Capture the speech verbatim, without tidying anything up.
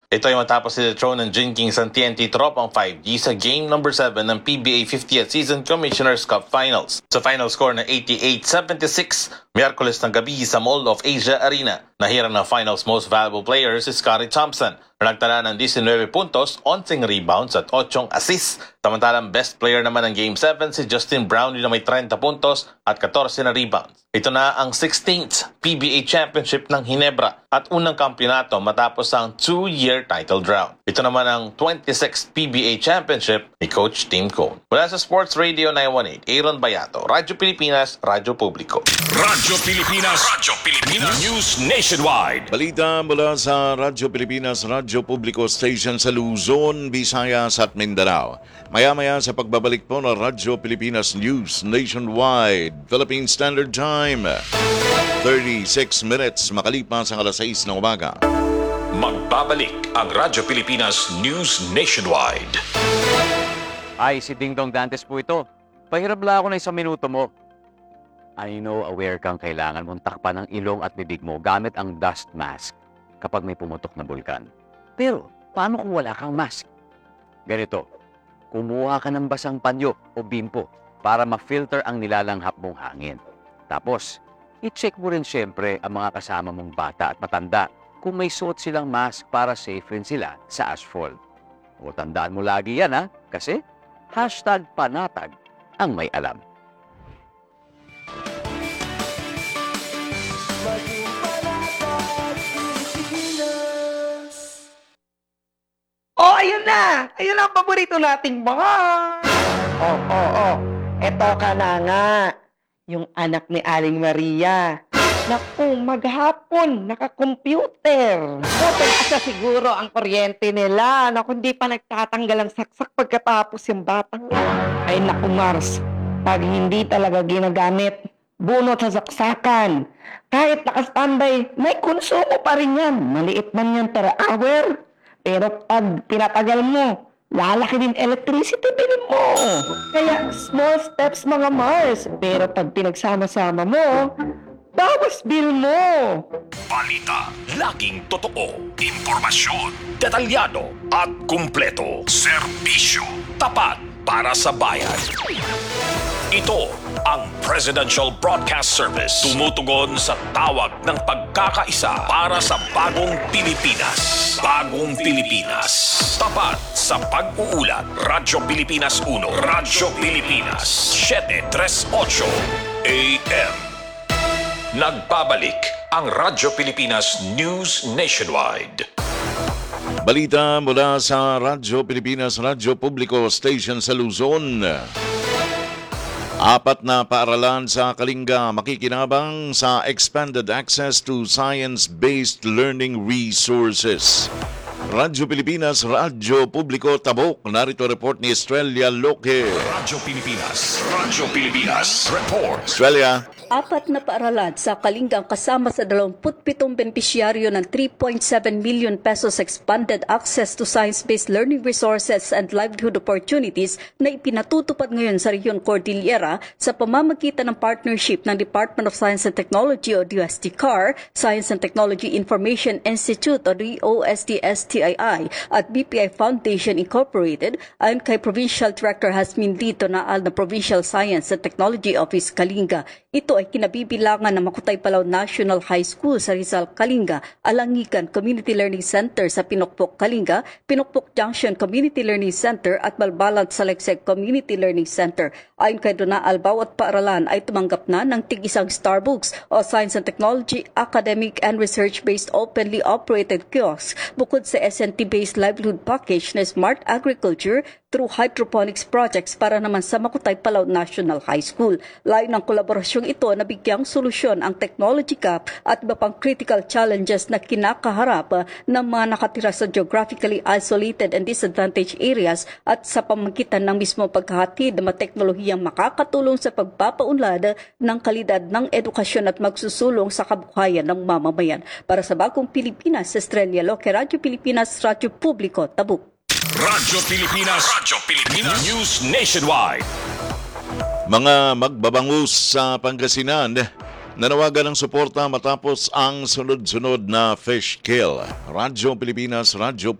Ito ay matapos si Dethrone ng Jin King sa T N T Tropang five G sa Game number seven ng P B A fiftieth Season Commissioner's Cup Finals. Sa final score na eighty-eight seventy-six, Miyerkules ng gabi sa Mall of Asia Arena. Nahirang ng finals most valuable player si Scottie Thompson na nagtala ng nineteen puntos, eleven rebounds at eight assists. Samantalang best player naman ng Game seven si Justin Brownlee na may thirty puntos at fourteen na rebounds. Ito na ang sixteenth P B A Championship ng Hinebra at unang kampyonato matapos ang two-year title drought. Ito naman ang twenty-sixth P B A Championship ni Coach Tim Cone. Mula sa Sports Radio nine one eight, Aaron Bayato, Radyo Pilipinas, Radyo Publiko. Radyo Pilipinas, Radyo Pilipinas, News Nationwide. Balita mula sa Radyo Pilipinas, Radyo Publiko Station sa Luzon, Visayas at Mindanao. Maya-maya sa pagbabalik po ng Radyo Pilipinas News Nationwide, Philippine Standard Time, thirty-six minutes makalipas ang alas sais ng umaga. Magbabalik ang Radyo Pilipinas News Nationwide. Ay, si Ding Dong Dantes po ito. Pahirap lang ako na isang minuto mo. I know aware kang kailangan mong takpan ang ilong at bibig mo gamit ang dust mask kapag may pumutok na bulkan. Pero, paano kung wala kang mask? Ganito, kumuha ka ng basang panyo o bimpo para ma-filter ang nilalanghap mong hangin. Tapos, i-check mo rin siyempre ang mga kasama mong bata at matanda kung may suot silang mask para safe rin sila sa asphalt. O tandaan mo lagi yan ha, kasi hashtag panatag ang may alam. Oh, ayun na! Ayun na ang paborito nating bar! Oh, oh, oh. Eto ka na nga. Yung anak ni Aling Maria. Naku, maghapon, naka-computer. Mataas na siguro ang kuryente nila. Naku, hindi pa nagtatanggal ang saksak pagkatapos yung batang yan. Ay, naku, Mars. Pag hindi talaga ginagamit, bunot sa saksakan. Kahit naka-standby, may konsumo pa rin yan. Maliit man yan per hour. Pero pag pinatagal mo, lalaki din electricity bill mo. Kaya small steps mga Mars. Pero pag pinagsama-sama mo, bawas bill mo. Balita, laging totoo. Impormasyon, detalyado at kumpleto. Serbisyo, tapat para sa bayan. Ito ang Presidential Broadcast Service. Tumutugon sa tawag ng pagkakaisa para sa bagong Pilipinas. Bagong Pilipinas. Tapat sa pag-uulat. Radyo Pilipinas one. Radyo Pilipinas seven thirty-eight A M. Nagbabalik ang Radyo Pilipinas News Nationwide. Balita mula sa Radyo Pilipinas, Radyo Publiko Station sa Luzon. Apat na paaralan sa Kalinga makikinabang sa expanded access to science-based learning resources. Radyo Pilipinas, Radyo Publiko Tabok. Narito report ni Estrella Loque. Radyo Pilipinas, Radyo Pilipinas, report. Estrella. Apat na paaralan sa Kalinga kasama sa dalawampu't-pitong benepisyaryo ng three point seven million pesos expanded access to science-based learning resources and livelihood opportunities na ipinatutupad ngayon sa Rehiyon Cordillera sa pamamagitan ng partnership ng Department of Science and Technology o D O S T C A R, Science and Technology Information Institute o D O S T S T I I at B P I Foundation Incorporated ayon kay Provincial Director Hasmin Lito Naal ng Provincial Science and Technology Office Kalinga. Ito ay kinabibilangan ng Makutay Palaw National High School sa Rizal, Kalinga, Alangigan Community Learning Center sa Pinokpok, Kalinga, Pinokpok Junction Community Learning Center at Balbalan Salekseg Community Learning Center. Ayon kay Donaal, bawat paaralan ay tumanggap na ng tig-isang Starbucks o Science and Technology, Academic and Research-based openly operated kiosk bukod sa S N T-based livelihood package na Smart Agriculture through hydroponics projects para naman sa Makutay Palaw National High School. Layo ng kolaborasyong ito na bigyang solusyon ang technology gap at iba pang critical challenges na kinakaharap ng mga nakatira sa geographically isolated and disadvantaged areas at sa pamagitan ng mismo paghahatid ng mga teknolohiyang makakatulong sa pagpapaunlad ng kalidad ng edukasyon at magsusulong sa kabuhayan ng mamamayan. Para sa Bagong Pilipinas, Estrella Loque, Radyo Pilipinas, Radyo Publiko, Tabuk. Radyo Pilipinas, Radyo Pilipinas News Nationwide. Mga magbabangus sa Pangasinan nanawagan ng suporta matapos ang sunod-sunod na fish kill. Radyo Pilipinas, Radyo